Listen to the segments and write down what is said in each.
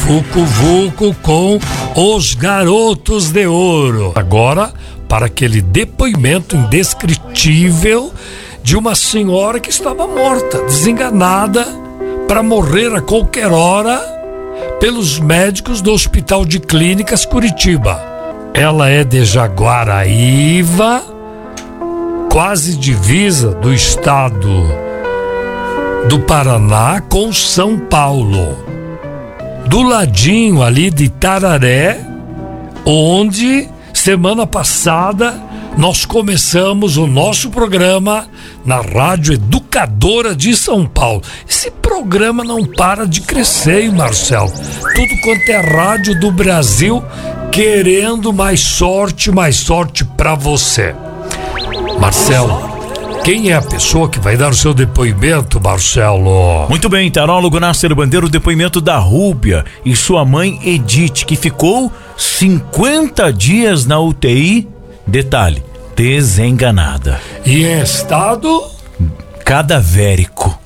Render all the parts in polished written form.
Vucu Vucu com Os Garotos de Ouro. Agora, para aquele depoimento indescritível de uma senhora que estava morta, desenganada, para morrer a qualquer hora pelos médicos do Hospital de Clínicas Curitiba. Ela é de Jaguaraíva, quase divisa do estado do Paraná com São Paulo, do ladinho ali de Itararé, onde semana passada nós começamos o nosso programa na Rádio Educadora de São Paulo. Esse programa não para de crescer, hein, Marcelo? Tudo quanto é rádio do Brasil querendo mais sorte para você. Marcelo, quem é a pessoa que vai dar o seu depoimento, Marcelo? Muito bem, tarólogo Nasser Bandeira, o depoimento da Rúbia e sua mãe Edith, que ficou 50 dias na UTI, detalhe, desenganada. E em estado? Cadavérico.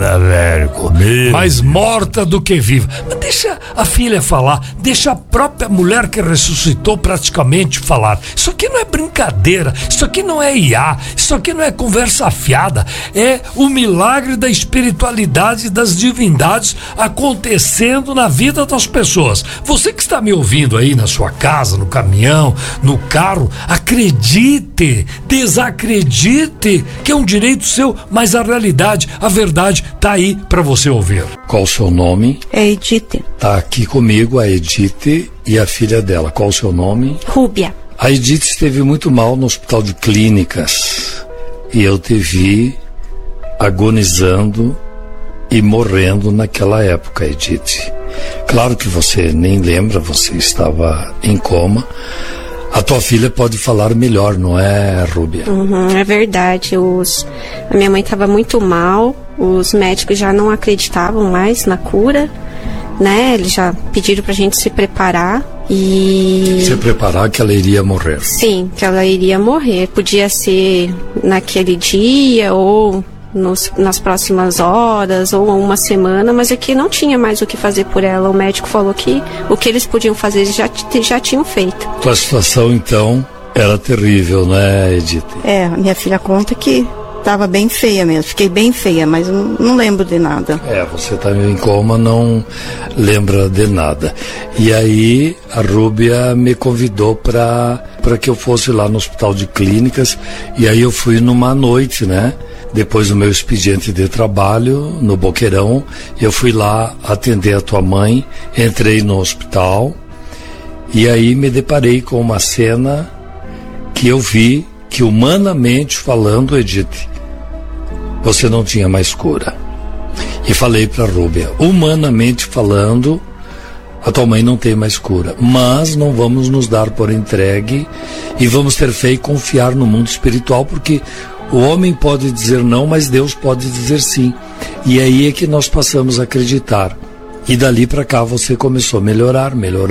Mais morta do que viva. Mas deixa a filha falar, deixa a própria mulher que ressuscitou praticamente falar. Isso aqui não é brincadeira, isso aqui não é IA, isso aqui não é conversa fiada, é o milagre da espiritualidade, das divindades acontecendo na vida das pessoas. Você que está me ouvindo aí na sua casa, no caminhão, no carro, acredite, desacredite, que é um direito seu, mas a realidade, a verdade tá aí para você ouvir. Qual o seu nome? É Edith. Tá aqui comigo a Edith e a filha dela. Qual o seu nome? Rúbia. A Edith esteve muito mal no Hospital de Clínicas e eu te vi agonizando e morrendo naquela época, Edith. Claro que você nem lembra, você estava em coma. A tua filha pode falar melhor, não é, Rúbia? É verdade. A minha mãe estava muito mal, os médicos já não acreditavam mais na cura, né? Eles já pediram pra gente se preparar e... Se preparar que ela iria morrer. Sim, que ela iria morrer. Podia ser naquele dia ou nas próximas horas ou uma semana, mas aqui não tinha mais o que fazer por ela. O médico falou que o que eles podiam fazer eles já tinham feito. Tua situação então era terrível, né, Edith? É, minha filha conta que estava bem feia mesmo, fiquei bem feia, mas não lembro de nada. É, você tá em coma, não lembra de nada. E aí a Rúbia me convidou para que eu fosse lá no Hospital de Clínicas, e aí eu fui numa noite, né? Depois do meu expediente de trabalho no Boqueirão, eu fui lá atender a tua mãe, entrei no hospital e aí me deparei com uma cena que eu vi que, humanamente falando, Edith, você não tinha mais cura. E falei para a Rúbia, humanamente falando, a tua mãe não tem mais cura, mas não vamos nos dar por entregue e vamos ter fé e confiar no mundo espiritual, porque o homem pode dizer não, mas Deus pode dizer sim. E aí é que nós passamos a acreditar. E dali para cá você começou a melhorar.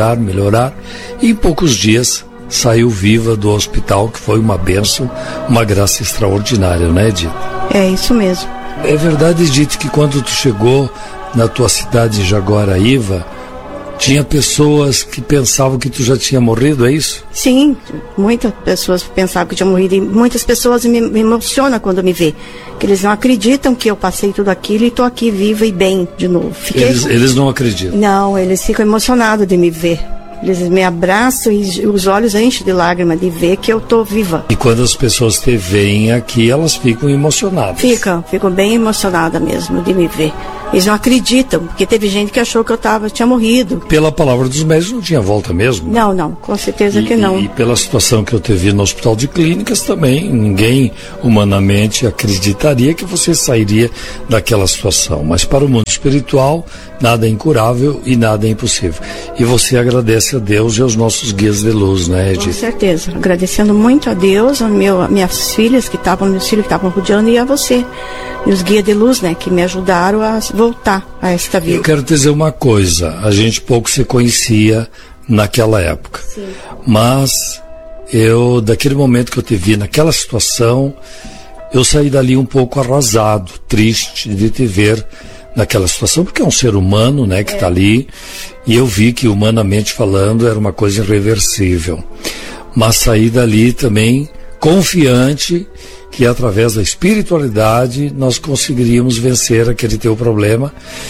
E em poucos dias saiu viva do hospital, que foi uma bênção, uma graça extraordinária, né, Edith? É isso mesmo. É verdade, Edith, que quando tu chegou na tua cidade de Jaguaraíva, tinha pessoas que pensavam que tu já tinha morrido, é isso? Sim, muitas pessoas pensavam que eu tinha morrido e muitas pessoas me emocionam quando me vê. Que eles não acreditam que eu passei tudo aquilo e estou aqui viva e bem de novo. Eles não acreditam? Não, eles ficam emocionados de me ver. Eles me abraçam e os olhos enchem de lágrimas de ver que eu estou viva. E quando as pessoas te veem aqui, elas ficam emocionadas? Ficam bem emocionadas mesmo de me ver. Eles não acreditam, porque teve gente que achou que eu tinha morrido. Pela palavra dos médicos não tinha volta mesmo? Não, com certeza que não. E pela situação que eu te vi no Hospital de Clínicas também, ninguém humanamente acreditaria que você sairia daquela situação. Mas para o mundo espiritual, nada é incurável e nada é impossível. E você agradece a Deus e aos nossos guias de luz, né, Edith? Com certeza. Agradecendo muito a Deus, minhas filhas que estavam, meus filhos que estavam rodeando e a você. E os guias de luz, né, que me ajudaram a voltar a esta vida. Eu quero te dizer uma coisa, a gente pouco se conhecia naquela época. Sim. Mas daquele momento que eu te vi naquela situação, eu saí dali um pouco arrasado, triste de te ver naquela situação, porque é um ser humano, né, que está ali, e eu vi que, humanamente falando, era uma coisa irreversível. Mas saí dali também confiante que, através da espiritualidade, nós conseguiríamos vencer aquele teu problema,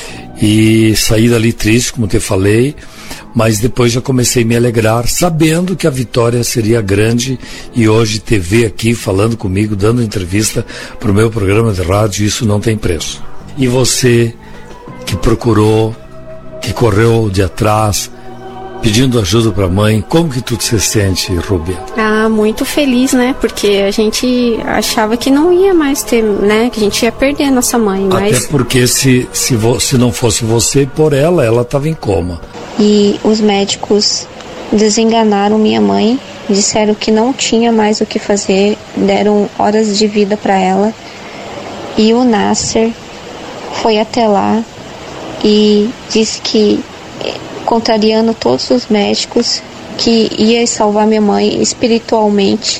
e saí dali triste, como te falei, mas depois já comecei a me alegrar, sabendo que a vitória seria grande, e hoje te ver aqui falando comigo, dando entrevista para o meu programa de rádio, isso não tem preço. E você que procurou, que correu de atrás, pedindo ajuda para a mãe, como que tu se sente, Rúbia? Muito feliz, né? Porque a gente achava que não ia mais ter, né? Que a gente ia perder a nossa mãe. Mas... Até porque se não fosse você, por ela estava em coma. E os médicos desenganaram minha mãe, disseram que não tinha mais o que fazer, deram horas de vida para ela. E o Nasser foi até lá e disse que, contrariando todos os médicos, que ia salvar minha mãe espiritualmente.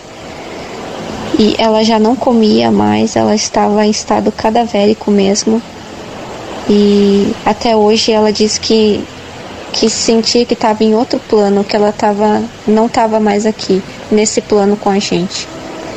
E ela já não comia mais, ela estava em estado cadavérico mesmo. E até hoje ela diz que sentia que estava em outro plano, que ela não estava mais aqui, nesse plano com a gente.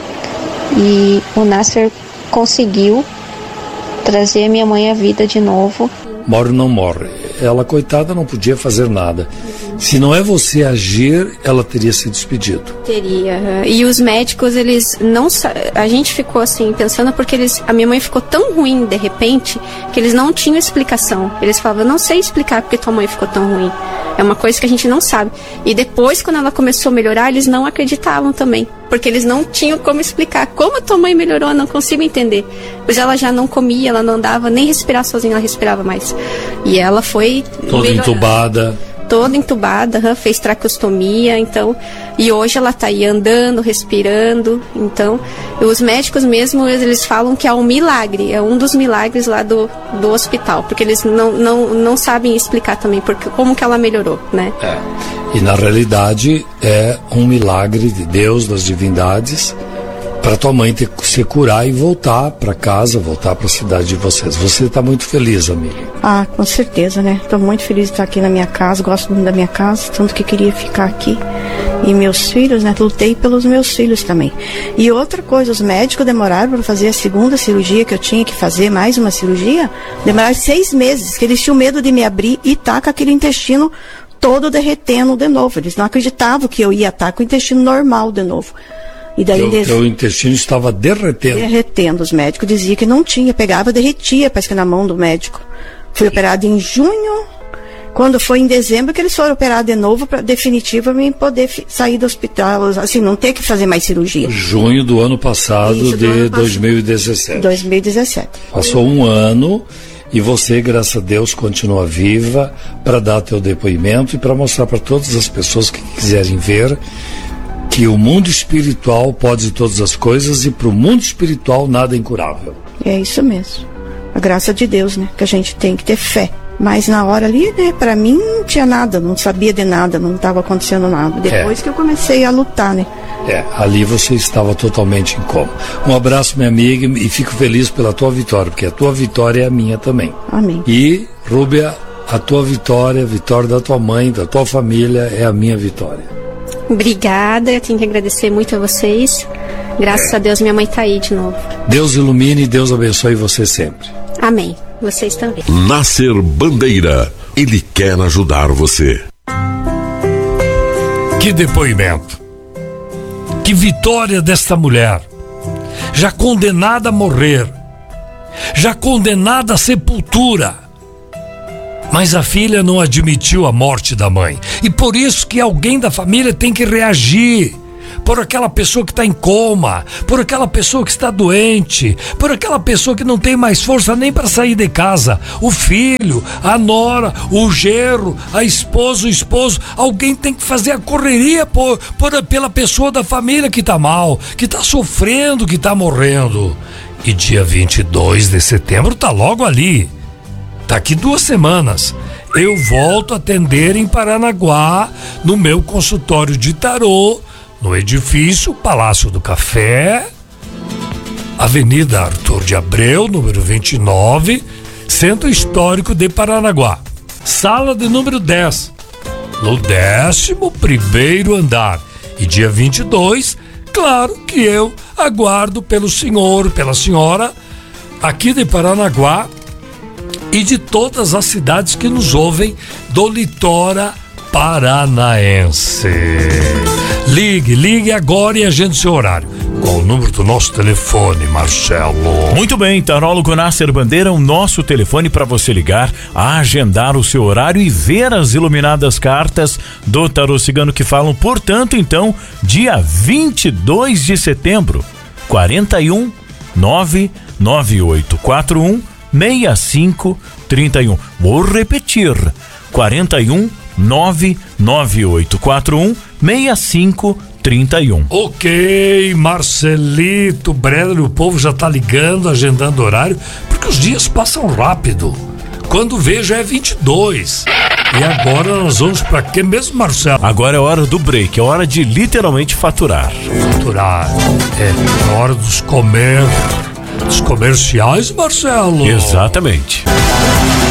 E o Nasser conseguiu trazer a minha mãe à vida de novo. Morre ou não morre? Ela, coitada, não podia fazer nada. Se não é você agir, ela teria se despedido. Teria. E os médicos, eles não... A gente ficou assim, pensando, porque a minha mãe ficou tão ruim, de repente, que eles não tinham explicação. Eles falavam, eu não sei explicar porque tua mãe ficou tão ruim. É uma coisa que a gente não sabe. E depois, quando ela começou a melhorar, eles não acreditavam também. Porque eles não tinham como explicar. Como a tua mãe melhorou, eu não consigo entender. Pois ela já não comia, ela não andava, nem respirar sozinha, ela respirava mais. E ela foi... Toda entubada, fez traqueostomia, então, e hoje ela tá aí andando, respirando. Então, os médicos mesmo, eles falam que é um milagre, é um dos milagres lá do hospital, porque eles não sabem explicar também como que ela melhorou, né? E na realidade é um milagre de Deus, das divindades, para tua mãe se curar e voltar para casa, voltar para a cidade de vocês. Você está muito feliz, amiga? Com certeza, né? Estou muito feliz de estar aqui na minha casa, gosto muito da minha casa, tanto que queria ficar aqui. E meus filhos, né? Lutei pelos meus filhos também. E outra coisa, os médicos demoraram para fazer a segunda cirurgia que eu tinha que fazer, mais uma cirurgia, demoraram 6 meses, que eles tinham medo de me abrir e estar com aquele intestino todo derretendo de novo. Eles não acreditavam que eu ia estar com o intestino normal de novo. E daí teu intestino estava derretendo. Derretendo. Os médicos diziam que não tinha, pegava, derretia, parece que na mão do médico. Fui operado em junho, quando foi em dezembro que eles foram operar de novo, para definitivo, para mim poder sair do hospital, assim, não ter que fazer mais cirurgia. Junho do ano passado, Isso, de 2017. 2017. Passou um ano e você, graças a Deus, continua viva para dar teu depoimento e para mostrar para todas as pessoas que quiserem ver que o mundo espiritual pode todas as coisas e para o mundo espiritual nada é incurável. É isso mesmo. A graça de Deus, né? Que a gente tem que ter fé. Mas na hora ali, né? Para mim não tinha nada, não sabia de nada, não estava acontecendo nada. Depois que eu comecei a lutar, né? Ali você estava totalmente em coma. Um abraço, minha amiga, e fico feliz pela tua vitória, porque a tua vitória é a minha também. Amém. E, Rúbia, a tua vitória, a vitória da tua mãe, da tua família, é a minha vitória. Obrigada, eu tenho que agradecer muito a vocês. Graças a Deus, minha mãe tá aí de novo. Deus ilumine e Deus abençoe você sempre. Amém. Vocês também. Nasser Bandeira, ele quer ajudar você. Que depoimento. Que vitória desta mulher. Já condenada a morrer. Já condenada à sepultura. Mas a filha não admitiu a morte da mãe. E por isso que alguém da família tem que reagir. Por aquela pessoa que está em coma, por aquela pessoa que está doente, por aquela pessoa que não tem mais força nem para sair de casa. O filho, a nora, o genro, a esposa, o esposo. Alguém tem que fazer a correria pela pessoa da família que está mal, que está sofrendo, que está morrendo. E dia 22 de setembro está logo ali. Daqui 2 semanas eu volto a atender em Paranaguá, no meu consultório de tarô, no edifício Palácio do Café, Avenida Arthur de Abreu, número 29, Centro Histórico de Paranaguá. Sala de número 10, no 11º andar. E dia 22, claro que eu aguardo pelo senhor, pela senhora, aqui de Paranaguá e de todas as cidades que nos ouvem do litoral paranaense. Ligue agora e agende seu horário. Qual o número do nosso telefone, Marcelo? Muito bem, Tarólogo Nasser Bandeira, o nosso telefone para você ligar, agendar o seu horário e ver as iluminadas cartas do Tarô Cigano que falam, portanto, então, dia 22 de setembro, 41 99841 6531. Vou repetir, 41 99841 6531. Ok, Marcelito, Brenner, o povo já tá ligando, agendando horário, porque os dias passam rápido. Quando vejo é 22. E agora nós vamos pra quê mesmo, Marcelo? Agora é hora do break, é hora de literalmente faturar. Faturar. É hora dos comerciais, Marcelo. Exatamente.